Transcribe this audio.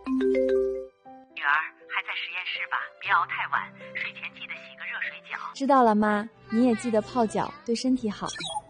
女儿还在实验室吧，别熬太晚，睡前记得洗个热水脚。 知道了妈，你也记得泡脚，对身体好。